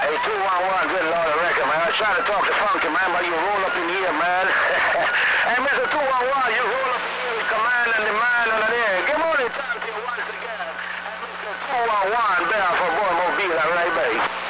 Hey, 211, good Lord, I reckon, man. I was trying to talk to Funky, man, but you roll up in here, man. Hey, Mr. 211, you roll up in here with command and demand on there. Good morning, time to you once again. Hey, Mr. 211, bear for boy mobile, right, babe?